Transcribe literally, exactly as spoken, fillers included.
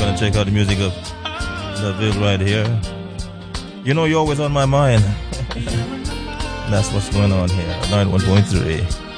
gonna check out the music of Daville right here. You know you're always on my mind. That's what's going on here. ninety-one point three.